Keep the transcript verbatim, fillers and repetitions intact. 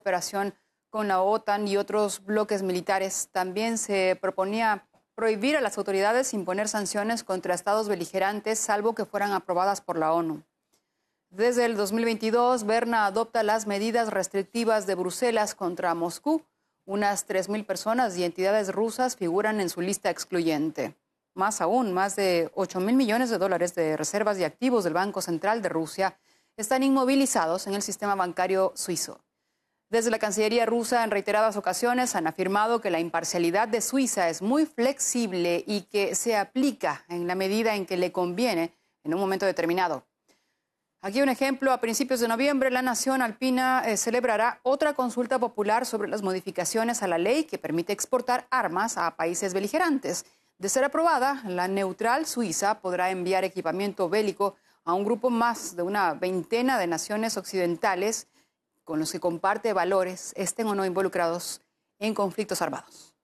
cooperación con la OTAN y otros bloques militares. También se proponía prohibir a las autoridades imponer sanciones contra estados beligerantes, salvo que fueran aprobadas por la ONU. Desde el dos mil veintidós, Berna adopta las medidas restrictivas de Bruselas contra Moscú. Unas tres mil personas y entidades rusas figuran en su lista excluyente. Más aún, más de ocho mil millones de dólares de reservas y activos del Banco Central de Rusia están inmovilizados en el sistema bancario suizo. Desde la Cancillería rusa, en reiteradas ocasiones, han afirmado que la imparcialidad de Suiza es muy flexible y que se aplica en la medida en que le conviene en un momento determinado. Aquí un ejemplo. A principios de noviembre, la Nación Alpina eh, celebrará otra consulta popular sobre las modificaciones a la ley que permite exportar armas a países beligerantes. De ser aprobada, la neutral Suiza podrá enviar equipamiento bélico a un grupo más de una veintena de naciones occidentales con los que comparte valores, estén o no involucrados en conflictos armados.